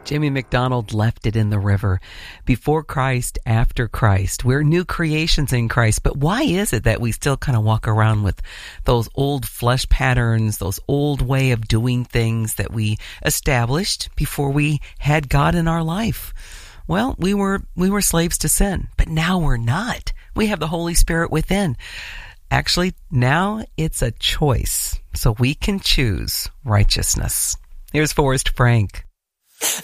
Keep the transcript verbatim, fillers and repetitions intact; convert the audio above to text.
Jimmy McDonald left it in the river. Before Christ, after Christ. We're new creations in Christ. But why is it that we still kind of walk around with those old flesh patterns, those old way of doing things that we established before we had God in our life? Well, we were we were slaves to sin, but now we're not. We have the Holy Spirit within. Actually, now it's a choice, so we can choose righteousness. Here's Forrest Frank.